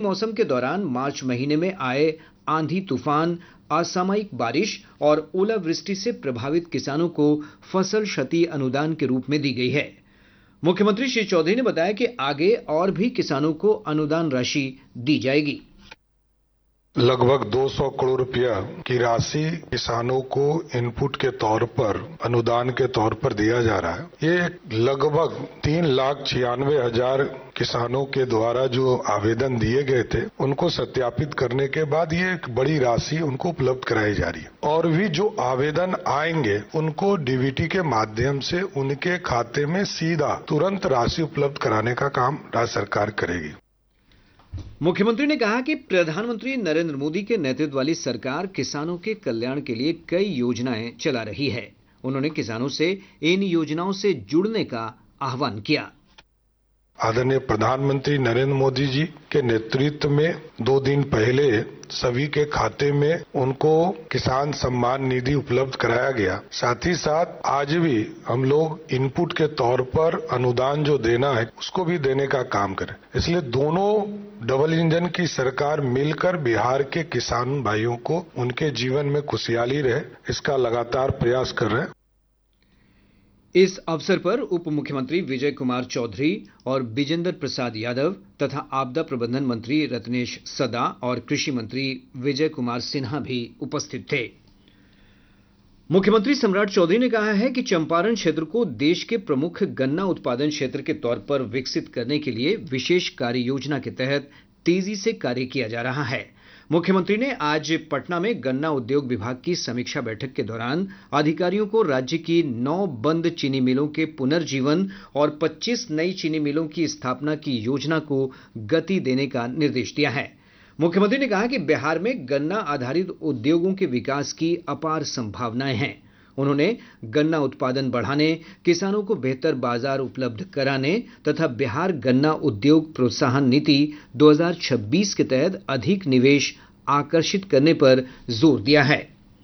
मौसम के दौरान मार्च महीने में आए आंधी तूफान, असामयिक बारिश और ओलावृष्टि से प्रभावित किसानों को फसल क्षति अनुदान के रूप में दी गई है। मुख्यमंत्री श्री चौधरी ने बताया कि आगे और भी किसानों को अनुदान राशि दी जाएगी। लगभग 200 करोड़ रुपया की राशि किसानों को इनपुट के तौर पर, अनुदान के तौर पर दिया जा रहा है। ये लगभग 3,96,000 किसानों के द्वारा जो आवेदन दिए गए थे, उनको सत्यापित करने के बाद ये एक बड़ी राशि उनको उपलब्ध कराई जा रही है। और भी जो आवेदन आएंगे, उनको डीबीटी के माध्यम से उनके खाते में सीधा तुरंत राशि उपलब्ध कराने का काम राज्य सरकार करेगी। मुख्यमंत्री ने कहा कि प्रधानमंत्री नरेंद्र मोदी के नेतृत्व वाली सरकार किसानों के कल्याण के लिए कई योजनाएं चला रही है। उन्होंने किसानों से इन योजनाओं से जुड़ने का आह्वान किया। आदरणीय प्रधानमंत्री नरेंद्र मोदी जी के नेतृत्व में 2 दिन पहले सभी के खाते में उनको किसान सम्मान निधि उपलब्ध कराया गया। साथ ही साथ आज भी हम लोग इनपुट के तौर पर अनुदान जो देना है, उसको भी देने का काम करें। इसलिए दोनों डबल इंजन की सरकार मिलकर बिहार के किसान भाइयों को उनके जीवन में खुशहाली रहे, इसका लगातार प्रयास कर रहे हैं। इस अवसर पर उप मुख्यमंत्री विजय कुमार चौधरी और विजेंद्र प्रसाद यादव तथा आपदा प्रबंधन मंत्री रत्नेश सदा और कृषि मंत्री विजय कुमार सिन्हा भी उपस्थित थे। मुख्यमंत्री सम्राट चौधरी ने कहा है कि चंपारण क्षेत्र को देश के प्रमुख गन्ना उत्पादन क्षेत्र के तौर पर विकसित करने के लिए विशेष कार्य योजना के तहत तेजी से कार्य किया जा रहा है। मुख्यमंत्री ने आज पटना में गन्ना उद्योग विभाग की समीक्षा बैठक के दौरान अधिकारियों को राज्य की 9 बंद चीनी मिलों के पुनर्जीवन और 25 नई चीनी मिलों की स्थापना की योजना को गति देने का निर्देश दिया है। मुख्यमंत्री ने कहा कि बिहार में गन्ना आधारित उद्योगों के विकास की अपार संभावनाएं हैं। उन्होंने गन्ना उत्पादन बढ़ाने, किसानों को बेहतर बाजार उपलब्ध कराने तथा बिहार गन्ना उद्योग प्रोत्साहन नीति 2026 के तहत अधिक निवेश आकर्षित करने पर जोर दिया है।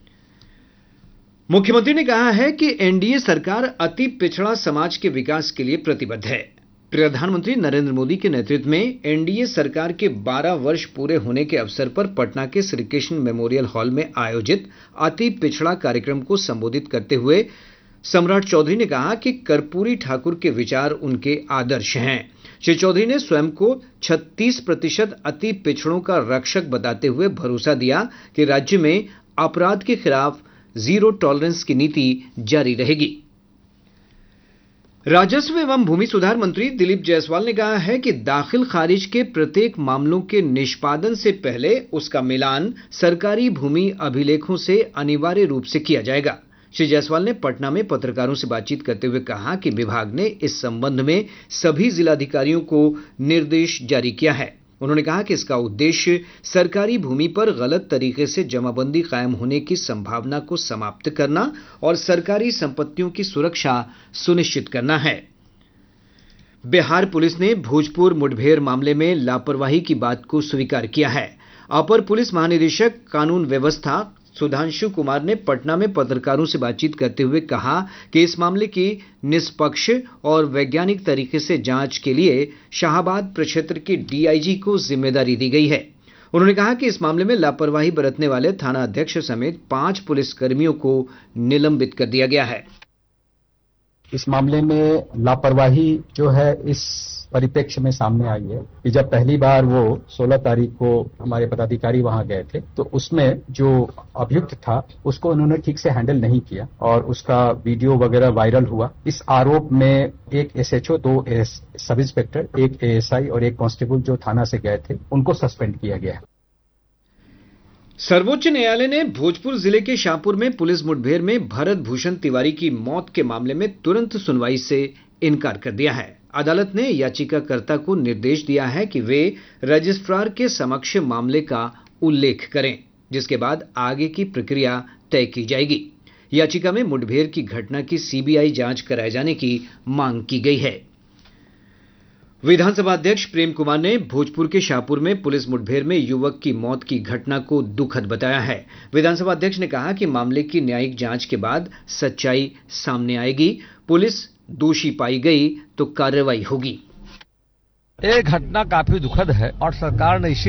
मुख्यमंत्री ने कहा है कि एनडीए सरकार अति पिछड़ा समाज के विकास के लिए प्रतिबद्ध है। प्रधानमंत्री नरेंद्र मोदी के नेतृत्व में एनडीए सरकार के 12 वर्ष पूरे होने के अवसर पर पटना के श्री कृष्ण मेमोरियल हॉल में आयोजित अति पिछड़ा कार्यक्रम को संबोधित करते हुए सम्राट चौधरी ने कहा कि कर्पूरी ठाकुर के विचार उनके आदर्श हैं। श्री चौधरी ने स्वयं को 36% अति पिछड़ों का रक्षक बताते हुए भरोसा दिया कि राज्य में अपराध के खिलाफ जीरो टॉलरेंस की नीति जारी रहेगी। राजस्व एवं भूमि सुधार मंत्री दिलीप जायसवाल ने कहा है कि दाखिल खारिज के प्रत्येक मामलों के निष्पादन से पहले उसका मिलान सरकारी भूमि अभिलेखों से अनिवार्य रूप से किया जाएगा। श्री जायसवाल ने पटना में पत्रकारों से बातचीत करते हुए कहा कि विभाग ने इस संबंध में सभी जिलाधिकारियों को निर्देश जारी किया है। उन्होंने कहा कि इसका उद्देश्य सरकारी भूमि पर गलत तरीके से जमाबंदी कायम होने की संभावना को समाप्त करना और सरकारी संपत्तियों की सुरक्षा सुनिश्चित करना है। बिहार पुलिस ने भोजपुर मुठभेड़ मामले में लापरवाही की बात को स्वीकार किया है। अपर पुलिस महानिदेशक कानून व्यवस्था सुधांशु कुमार ने पटना में पत्रकारों से बातचीत करते हुए कहा कि इस मामले की निष्पक्ष और वैज्ञानिक तरीके से जांच के लिए शाहाबाद प्रक्षेत्र के डीआईजी को जिम्मेदारी दी गई है। उन्होंने कहा कि इस मामले में लापरवाही बरतने वाले थाना अध्यक्ष समेत 5 पुलिसकर्मियों को निलंबित कर दिया गया है। इस मामले में लापरवाही जो है इस परिप्रेक्ष्य में सामने आई है कि जब पहली बार वो 16 तारीख को हमारे पदाधिकारी वहां गए थे, तो उसमें जो अभियुक्त था उसको उन्होंने ठीक से हैंडल नहीं किया और उसका वीडियो वगैरह वायरल हुआ। इस आरोप में एक एसएचओ, 2 सब इंस्पेक्टर, 1 एएसआई और 1 कांस्टेबल जो थाना से गए थे, उनको सस्पेंड किया गया है। सर्वोच्च न्यायालय ने भोजपुर जिले के शाहपुर में पुलिस मुठभेड़ में भरत भूषण तिवारी की मौत के मामले में तुरंत सुनवाई से इनकार कर दिया है। अदालत ने याचिकाकर्ता को निर्देश दिया है कि वे रजिस्ट्रार के समक्ष मामले का उल्लेख करें, जिसके बाद आगे की प्रक्रिया तय की जाएगी। याचिका में मुठभेड़ की घटना की सीबीआई जांच कराए जाने की मांग की गई है। विधानसभा अध्यक्ष प्रेम कुमार ने भोजपुर के शाहपुर में पुलिस मुठभेड़ में युवक की मौत की घटना को दुखद बताया है। विधानसभा अध्यक्ष ने कहा कि मामले की न्यायिक जांच के बाद सच्चाई सामने आएगी। पुलिस दोषी पाई गई तो कार्रवाई होगी। ये घटना काफी दुखद है और सरकार ने इसी